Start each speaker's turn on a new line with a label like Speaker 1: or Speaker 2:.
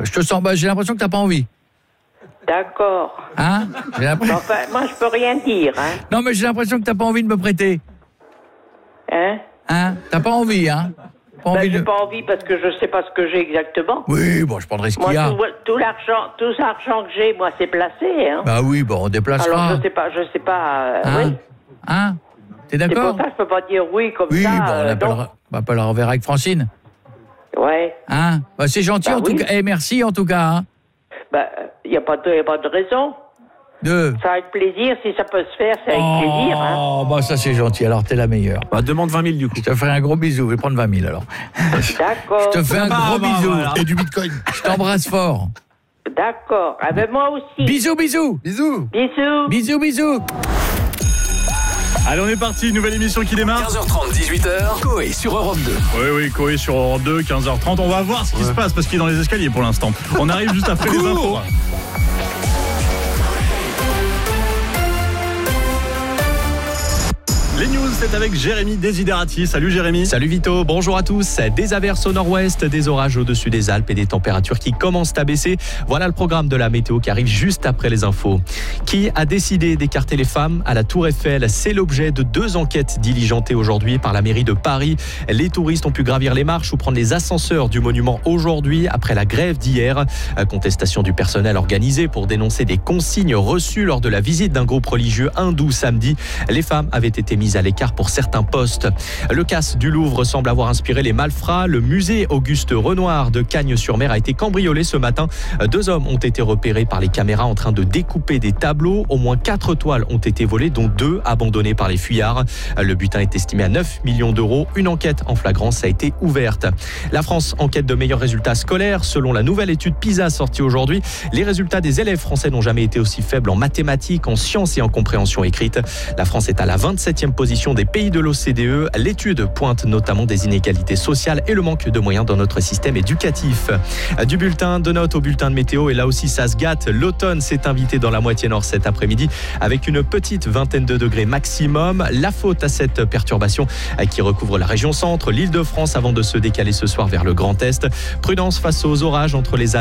Speaker 1: Je te sens, j'ai l'impression que t'as pas envie.
Speaker 2: D'accord.
Speaker 1: Hein?
Speaker 2: Enfin, moi, je peux rien dire, hein.
Speaker 1: Non, mais j'ai l'impression que t'as pas envie de me prêter.
Speaker 2: Hein?
Speaker 1: T'as pas envie, hein?
Speaker 2: J'ai pas envie parce que je sais pas ce que j'ai exactement.
Speaker 1: Oui, bon, je prendrai ce qu'il y a.
Speaker 2: Moi, tout l'argent que j'ai, moi, c'est placé, hein.
Speaker 1: Bah oui, bon, on déplacera.
Speaker 2: Alors, je sais pas, oui.
Speaker 1: T'es d'accord?
Speaker 2: C'est pour ça que je peux pas dire oui comme ça.
Speaker 1: Oui, bon, on appellera Vera avec Francine.
Speaker 2: Ouais.
Speaker 1: Bah, c'est gentil, en tout cas. Merci, en tout cas, hein.
Speaker 2: Bah, il n'y a pas de raison. Ça va être plaisir, si ça peut se faire, c'est avec plaisir. Hein.
Speaker 1: Oh, bah ça c'est gentil, alors t'es la meilleure.
Speaker 3: Bah, demande 20 000 du coup.
Speaker 1: Je te ferai un gros bisou, je vais prendre 20 000 alors.
Speaker 2: D'accord.
Speaker 1: Je te fais un gros bisou.
Speaker 3: Voilà.
Speaker 4: Et du bitcoin.
Speaker 1: Je t'embrasse fort.
Speaker 2: D'accord. Ah ben moi aussi.
Speaker 1: Bisous, bisous.
Speaker 4: Bisous.
Speaker 2: Bisous.
Speaker 1: Bisous, bisous.
Speaker 3: Allez, on est parti, nouvelle émission qui démarre.
Speaker 5: 15h30, 18h, Coé sur Europe 2.
Speaker 3: Oui, Coé sur Europe 2, 15h30. On va voir ce qui se passe parce qu'il est dans les escaliers pour l'instant. On arrive juste après les infos. Les news, c'est avec Jérémy Desiderati. Salut Jérémy.
Speaker 6: Salut Vito, bonjour à tous. Des averses au nord-ouest, des orages au-dessus des Alpes et des températures qui commencent à baisser. Voilà le programme de la météo qui arrive juste après les infos. Qui a décidé d'écarter les femmes à la Tour Eiffel? C'est l'objet de 2 enquêtes diligentées aujourd'hui par la mairie de Paris. Les touristes ont pu gravir les marches ou prendre les ascenseurs du monument aujourd'hui après la grève d'hier. Contestation du personnel organisé pour dénoncer des consignes reçues lors de la visite d'un groupe religieux hindou samedi. Les femmes avaient été mises à l'écart pour certains postes. Le casse du Louvre semble avoir inspiré les malfrats. Le musée Auguste Renoir de Cagnes-sur-Mer a été cambriolé ce matin. 2 hommes ont été repérés par les caméras en train de découper des tableaux. Au moins 4 toiles ont été volées, dont 2 abandonnées par les fuyards. Le butin est estimé à 9 millions d'euros. Une enquête en flagrance a été ouverte. La France en quête de meilleurs résultats scolaires. Selon la nouvelle étude PISA sortie aujourd'hui, les résultats des élèves français n'ont jamais été aussi faibles en mathématiques, en sciences et en compréhension écrite. La France est à la 27e position des pays de l'OCDE. L'étude pointe notamment des inégalités sociales et le manque de moyens dans notre système éducatif. Du bulletin de notes au bulletin de météo, et là aussi ça se gâte. L'automne s'est invité dans la moitié nord cet après-midi avec une petite vingtaine de degrés maximum. La faute à cette perturbation qui recouvre la région centre, l'Île-de-France avant de se décaler ce soir vers le Grand Est. Prudence face aux orages entre les Alpes